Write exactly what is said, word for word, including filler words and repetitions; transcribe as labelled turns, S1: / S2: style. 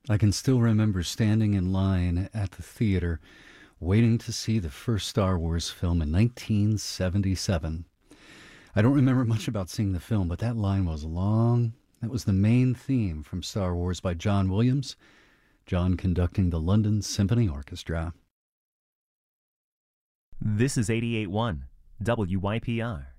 S1: I can still remember standing in line at the theater waiting to see the first Star Wars film in nineteen seventy-seven. I don't remember much about seeing the film, but that line was long. That was the main theme from Star Wars by John Williams, John conducting the London Symphony Orchestra.
S2: This is eighty-eight point one W Y P R.